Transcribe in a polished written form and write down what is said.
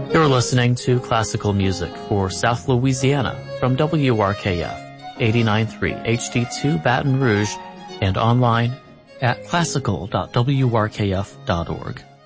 You're listening to classical music for South Louisiana from WRKF 89.3 HD2 Baton Rouge and online at classical.wrkf.org.